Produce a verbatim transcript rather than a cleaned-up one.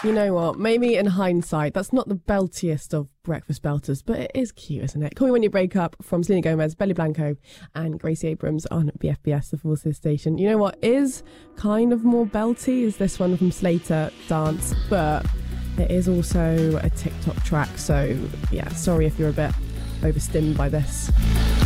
You know what? Maybe in hindsight, that's not the beltiest of breakfast belters, but it is cute, isn't it? Call Me When You Break Up from Selena Gomez, Belly Blanco, and Gracie Abrams on B F B S, the Forces Station. You know what is kind of more belty is this one from Slater, Dance, but it is also a TikTok track. So yeah, sorry if you're a bit overstimmed by this.